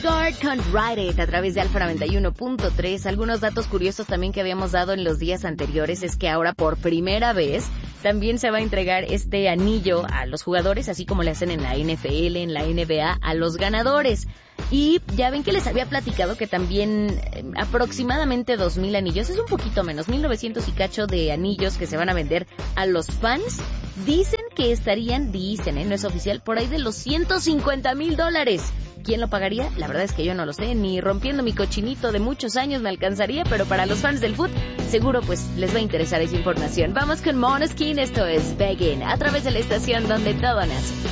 Guard con Ride It a través de Alfa 91.3. Algunos datos curiosos también que habíamos dado en los días anteriores es que ahora por primera vez también se va a entregar este anillo a los jugadores, así como le hacen en la NFL, en la NBA, a los ganadores. Y ya ven que les había platicado que también aproximadamente 2,000 anillos, es un poquito menos, 1,900 y cacho de anillos que se van a vender a los fans. Dicen que estarían, no es oficial, por ahí de los $150,000. ¿Quién lo pagaría? La verdad es que yo no lo sé, ni rompiendo mi cochinito de muchos años me alcanzaría, pero para los fans del fútbol seguro pues les va a interesar esa información. Vamos con Måneskin, esto es Begging, a través de la estación donde todo nace.